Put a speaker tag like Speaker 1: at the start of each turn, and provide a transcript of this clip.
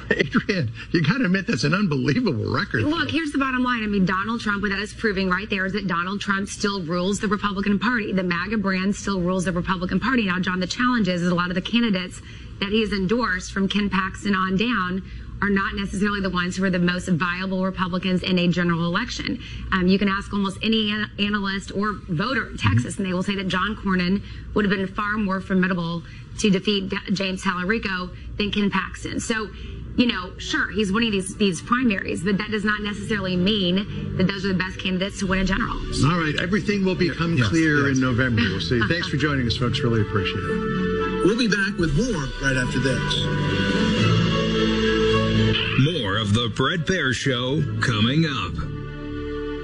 Speaker 1: Adrienne, you got to admit that's an unbelievable record.
Speaker 2: Look, here's the bottom line. I mean, Donald Trump, what that is proving right there is that Donald Trump still rules the Republican Party. The MAGA brand still rules the Republican Party. Now, John, the challenge is a lot of the candidates that he has endorsed from Ken Paxton on down are not necessarily the ones who are the most viable Republicans in a general election. You can ask almost any analyst or voter in Texas, and they will say that John Cornyn would have been far more formidable to defeat James Talarico than Ken Paxton. So, you know, sure, he's winning these primaries, but that does not necessarily mean that those are the best candidates to win a general.
Speaker 1: All right, everything will become clear in November. We'll see. Thanks for joining us, folks. Really appreciate it.
Speaker 3: We'll be back with more right after this.
Speaker 4: More of the Bret Baier Show coming up.